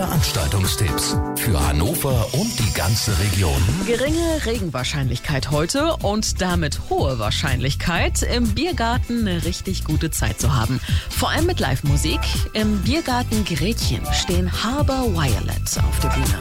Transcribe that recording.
Veranstaltungstipps für Hannover und die ganze Region. Geringe Regenwahrscheinlichkeit heute und damit hohe Wahrscheinlichkeit, im Biergarten eine richtig gute Zeit zu haben. Vor allem mit Live-Musik. Im Biergarten Gretchen stehen Harbour Violet auf der Bühne.